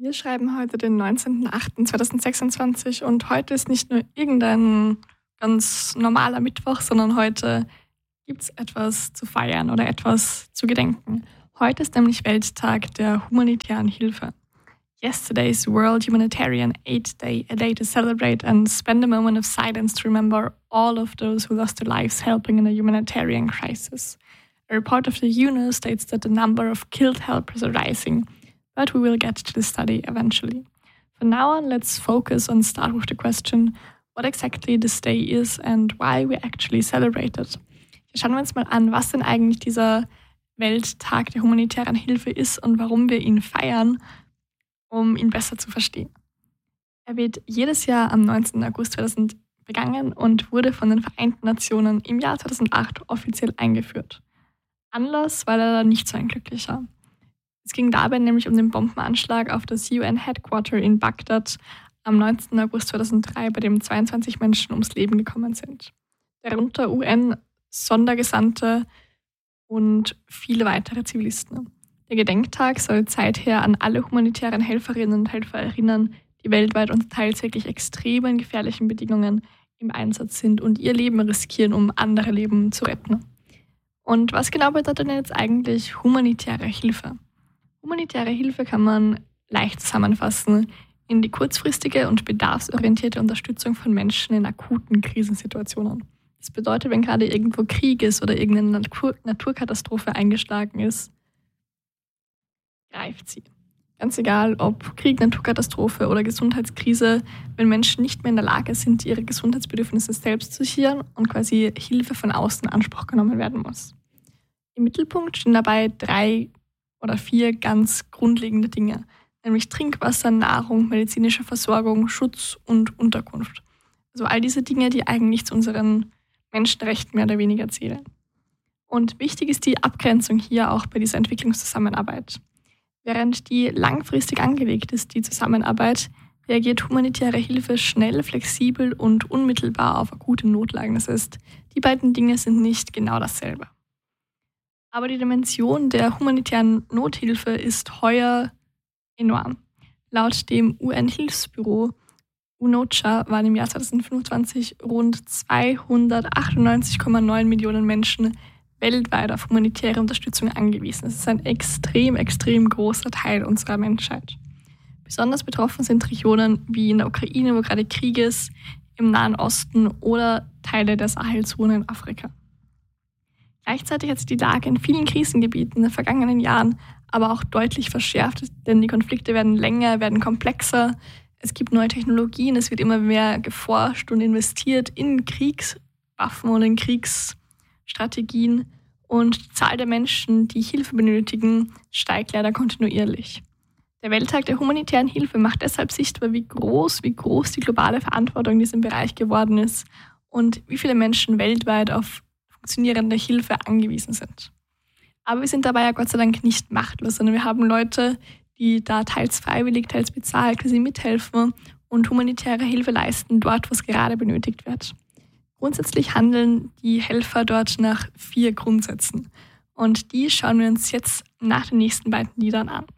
Wir schreiben heute den 19.08.2026 und heute ist nicht nur irgendein ganz normaler Mittwoch, sondern heute gibt es etwas zu feiern oder etwas zu gedenken. Heute ist nämlich Welttag der humanitären Hilfe. Yesterday's World Humanitarian Aid Day, a day to celebrate and spend a moment of silence to remember all of those who lost their lives helping in a humanitarian crisis. A report of the UNO states that the number of killed helpers are rising, but we will get to the study eventually. For now on, let's focus and start with the question, what exactly this day is and why we actually celebrate it. Hier schauen wir uns mal an, was denn eigentlich dieser Welttag der humanitären Hilfe ist und warum wir ihn feiern, um ihn besser zu verstehen. Er wird jedes Jahr am 19. August 2000 begangen und wurde von den Vereinten Nationen im Jahr 2008 offiziell eingeführt. Anlass war leider nicht so ein glücklicher. Es ging dabei nämlich um den Bombenanschlag auf das UN-Headquarter in Bagdad am 19. August 2003, bei dem 22 Menschen ums Leben gekommen sind. Darunter UN-Sondergesandte und viele weitere Zivilisten. Der Gedenktag soll seither an alle humanitären Helferinnen und Helfer erinnern, die weltweit unter teils wirklich extremen gefährlichen Bedingungen im Einsatz sind und ihr Leben riskieren, um andere Leben zu retten. Und was genau bedeutet denn jetzt eigentlich humanitäre Hilfe? Humanitäre Hilfe kann man leicht zusammenfassen in die kurzfristige und bedarfsorientierte Unterstützung von Menschen in akuten Krisensituationen. Das bedeutet, wenn gerade irgendwo Krieg ist oder irgendeine Naturkatastrophe eingeschlagen ist, greift sie. Ganz egal, ob Krieg, Naturkatastrophe oder Gesundheitskrise, wenn Menschen nicht mehr in der Lage sind, ihre Gesundheitsbedürfnisse selbst zu sichern und quasi Hilfe von außen in Anspruch genommen werden muss. Im Mittelpunkt stehen dabei 3 oder 4 ganz grundlegende Dinge, nämlich Trinkwasser, Nahrung, medizinische Versorgung, Schutz und Unterkunft. Also all diese Dinge, die eigentlich zu unseren Menschenrechten mehr oder weniger zählen. Und wichtig ist die Abgrenzung hier auch bei dieser Entwicklungszusammenarbeit. Während die langfristig angelegt ist, die Zusammenarbeit, reagiert humanitäre Hilfe schnell, flexibel und unmittelbar auf akute Notlagen. Das heißt, die beiden Dinge sind nicht genau dasselbe. Aber die Dimension der humanitären Nothilfe ist heuer enorm. Laut dem UN-Hilfsbüro UNOCHA waren im Jahr 2025 rund 298,9 Millionen Menschen weltweit auf humanitäre Unterstützung angewiesen. Das ist ein extrem, extrem großer Teil unserer Menschheit. Besonders betroffen sind Regionen wie in der Ukraine, wo gerade Krieg ist, im Nahen Osten oder Teile der Sahelzone in Afrika. Gleichzeitig hat sich die Lage in vielen Krisengebieten in den vergangenen Jahren aber auch deutlich verschärft, denn die Konflikte werden länger, werden komplexer, es gibt neue Technologien, es wird immer mehr geforscht und investiert in Kriegswaffen und in Kriegsstrategien und die Zahl der Menschen, die Hilfe benötigen, steigt leider kontinuierlich. Der Welttag der humanitären Hilfe macht deshalb sichtbar, wie groß die globale Verantwortung in diesem Bereich geworden ist und wie viele Menschen weltweit auf funktionierende Hilfe angewiesen sind. Aber wir sind dabei ja Gott sei Dank nicht machtlos, sondern wir haben Leute, die da teils freiwillig, teils bezahlt quasi mithelfen und humanitäre Hilfe leisten, dort, wo es gerade benötigt wird. Grundsätzlich handeln die Helfer dort nach 4 Grundsätzen. Und die schauen wir uns jetzt nach den nächsten beiden Liedern an.